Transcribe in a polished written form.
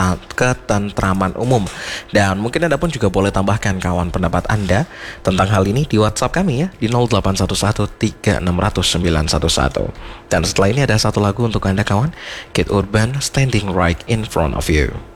ketentraman umum. Dan mungkin Anda pun juga boleh tambahkan kawan pendapat Anda tentang hal ini di WhatsApp kami ya, di 0811 Dan setelah ini ada satu lagu untuk Anda kawan, Kid Urban, Standing Right in Front of You.